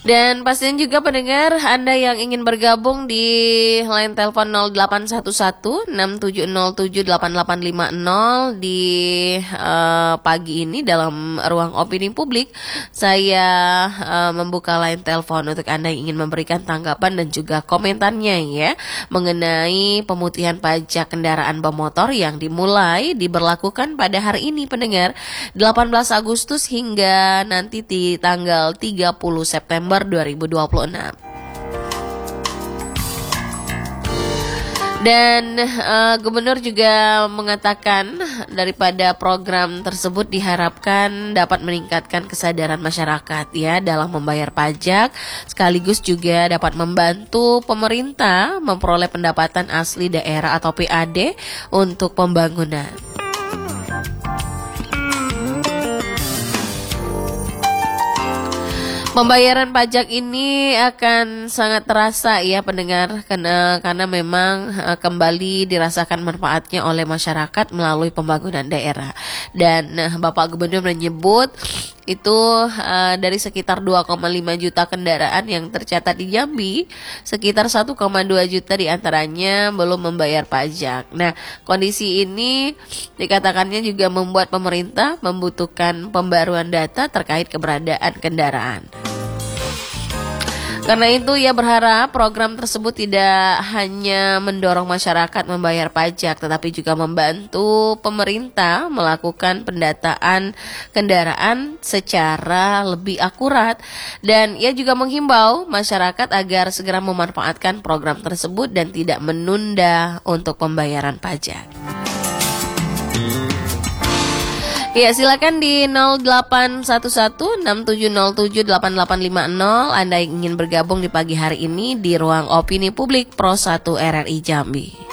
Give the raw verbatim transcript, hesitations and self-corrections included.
Dan pastinya juga pendengar Anda yang ingin bergabung di line telepon nol delapan satu satu enam tujuh nol tujuh delapan delapan lima nol di uh, pagi ini dalam ruang opini publik. Saya uh, membuka line telepon untuk Anda yang ingin memberikan tanggapan dan juga komentarnya ya mengenai pemutihan pajak kendaraan bermotor yang dimulai diberlakukan pada hari ini pendengar delapan belas Agustus hingga nanti di tanggal tiga puluh September dua ribu dua puluh enam. Dan uh, gubernur juga mengatakan daripada program tersebut diharapkan dapat meningkatkan kesadaran masyarakat ya dalam membayar pajak, sekaligus juga dapat membantu pemerintah memperoleh pendapatan asli daerah atau P A D untuk pembangunan. Pembayaran pajak ini akan sangat terasa ya pendengar karena karena memang uh, kembali dirasakan manfaatnya oleh masyarakat melalui pembangunan daerah. Dan uh, Bapak Gubernur menyebut itu uh, dari sekitar dua koma lima juta kendaraan yang tercatat di Jambi, sekitar satu koma dua juta diantaranya belum membayar pajak. Nah, kondisi ini dikatakannya juga membuat pemerintah membutuhkan pembaruan data terkait keberadaan kendaraan. Karena itu ia berharap program tersebut tidak hanya mendorong masyarakat membayar pajak tetapi juga membantu pemerintah melakukan pendataan kendaraan secara lebih akurat, dan ia juga menghimbau masyarakat agar segera memanfaatkan program tersebut dan tidak menunda untuk pembayaran pajak. Ya, silakan di nol delapan satu satu enam tujuh nol tujuh delapan delapan lima nol Anda yang ingin bergabung di pagi hari ini di ruang opini publik Pro satu R R I Jambi.